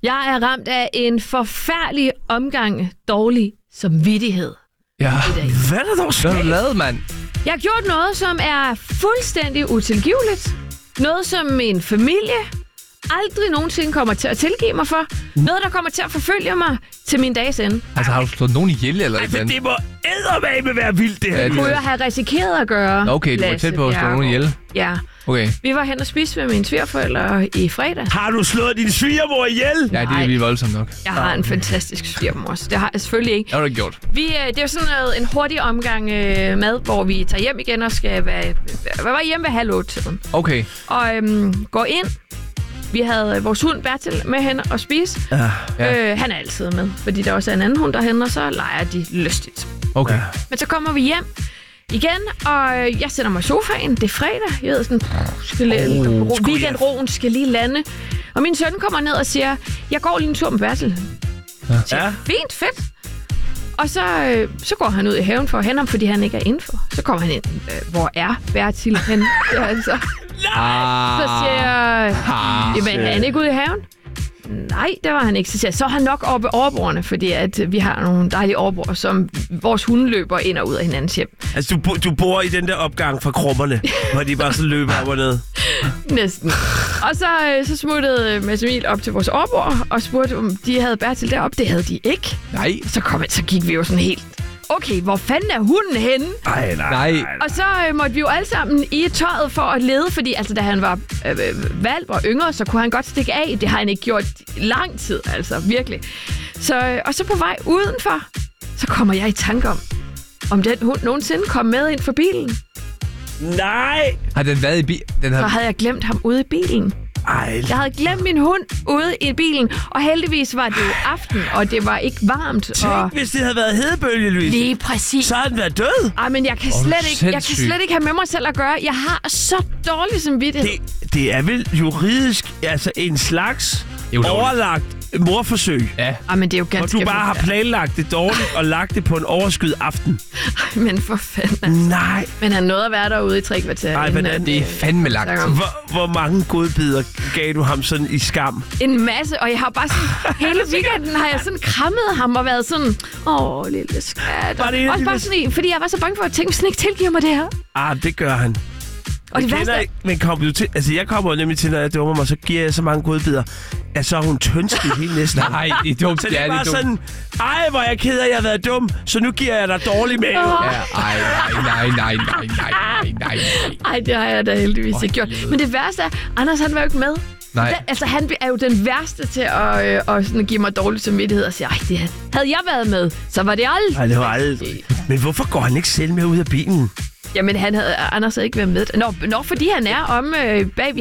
Jeg er ramt af en forfærdelig omgang dårlig samvittighed. Ja. Hvad er der dog sket? Hvad har du lavet, mand? Jeg har gjort noget, som er fuldstændig utilgiveligt. Noget, som min familie aldrig nogensinde kommer til at tilgive mig for. Noget, der kommer til at forfølge mig til min dages ende. Altså, har du slået nogen ihjel eller et eller Men andet? det må eddermame være vildt, det her. Ja, Kunne jeg have risikeret at gøre. Okay, du var tæt på at slå nogen ihjel. Ja. Okay. Vi var hen og spise med mine svigerforældre i fredags. Har du slået din svigermor ihjel? Ja, det er lige voldsomt nok. Jeg har en fantastisk svigermor, så det har jeg selvfølgelig ikke. Det har du gjort. Det er jo sådan en hurtig omgang mad, hvor vi tager hjem igen og skal være hjemme ved 7:30-tiden. Okay. Og går ind. Vi havde vores hund Bertil med hen og spise. Ja. Han er altid med, fordi der også er en anden hund derhen, og så leger de lystigt. Okay. Men så kommer vi hjem igen, og jeg sætter mig i sofaen. Det er fredag. Jeg ved sådan, weekendroen skal lige lande. Og min søn kommer ned og siger, jeg går lige en tur med Bertil. Ja. Fint, fedt. Og så går han ud i haven for at hente ham, fordi han ikke er indenfor. Så kommer han ind. Hvor er Bertil hen? Altså. Så siger jeg, jamen, er han ikke ude i haven? Nej, det var han ikke. Så siger jeg, så er han nok oppe overbordene, fordi at vi har nogle dejlige overbord, som vores hunde løber ind og ud af hinandens hjem. Altså, du bor i den der opgang fra krummerne, hvor de bare så løber op og ned. Næsten. Og så smuttede Mads Emil op til vores overbord og spurgte, om de havde Bertil deroppe. Det havde de ikke. Nej. Så gik vi jo sådan helt... Okay, hvor fanden er hunden henne? Nej. Og så måtte vi jo alle sammen i tøjet for at lede, fordi altså, da han var valp og yngre, så kunne han godt stikke af. Det har han ikke gjort lang tid, altså virkelig. Og så på vej udenfor, så kommer jeg i tanke om den hund nogensinde kom med ind for bilen. Nej! Har den været i bilen? Så havde jeg glemt ham ude i bilen. Ej. Jeg havde glemt min hund ude i bilen, og heldigvis var det jo aften, og det var ikke varmt. Tænk, hvis det havde været hedebølge, Louise. Lige præcis. Så havde den været død. Ej, men jeg kan slet ikke have med mig selv at gøre. Jeg har så dårlig samvittighed. Det er vel juridisk altså en slags overlagt morforsøg. Ja. Ej, men det er jo ganske... Og du bare har planlagt det dårligt og lagt det på en overskyet aften. Ej, men for fanden. Altså. Nej. Men han nåede at være derude i 3 kvarter. Ej, men Det er fandme lagt. Hvor mange godbidder gav du ham sådan i skam? En masse, og jeg har bare sådan... hele weekenden har jeg sådan krammet ham og været sådan... lille skat. Også bare sådan, fordi jeg var så bange for at tænke, hvis han ikke tilgiver mig det her. Det gør han. Og det værste... Men kommer du til... Altså, jeg kommer nemlig til, når jeg dummer mig, så giver jeg så mange godbidder, at så er hun tyndskid helt næsten. Nej, det er dumt. Så det er bare sådan, hvor er jeg ked af, at jeg har været dum, så nu giver jeg dig dårlig mave. Ja, nej. Ej, det har jeg da heldigvis ikke gjort. Men det værste er, Anders han var jo ikke med. Nej. Altså, han er jo den værste til at sådan give mig dårlig samvittighed og sige, det havde jeg været med, så var det aldrig. Nej, det var aldrig. Men hvorfor går han ikke selv med ud af bilen? Jamen, Anders havde ikke været med. Nå, fordi han er om bag. Vi